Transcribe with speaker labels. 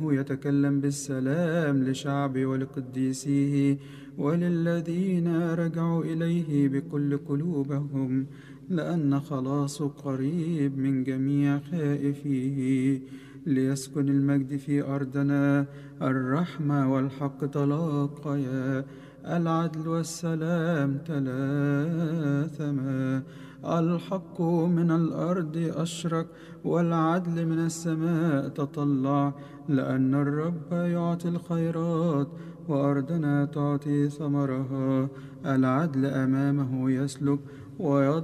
Speaker 1: يتكلم بالسلام لشعبه ولقديسيه وللذين رجعوا إليه بكل قلوبهم، لأن خلاصه قريب من جميع خائفيه. ليسكن المجد في أرضنا، الرحمة والحق تلاقيا، العدل والسلام تلاثما. الحق من الأرض أشرق، والعدل من السماء تطلع، لأن الرب يعطي الخيرات وأرضنا تعطي ثمرها. العدل أمامه يسلك ويضع